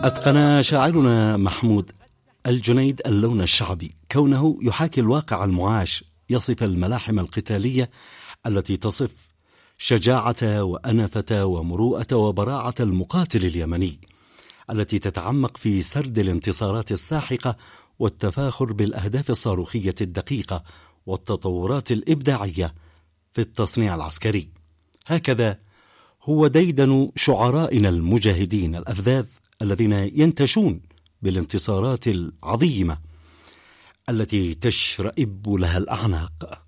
أتقن شاعرنا محمود الجنيد اللون الشعبي كونه يحاكي الواقع المعاش، يصف الملاحم القتالية التي تصف شجاعة وأنفة ومروءة وبراعة المقاتل اليمني، التي تتعمق في سرد الانتصارات الساحقة والتفاخر بالأهداف الصاروخية الدقيقة والتطورات الإبداعية في التصنيع العسكري. هكذا هو ديدن شعرائنا المجاهدين الأفذاذ الذين ينتشون بالانتصارات العظيمة التي تشرئب لها الأعناق.